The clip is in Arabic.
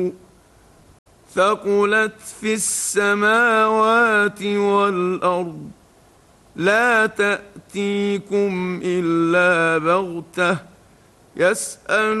ثقلت في السماوات والأرض لا تأتيكم إلا بغتة يسأل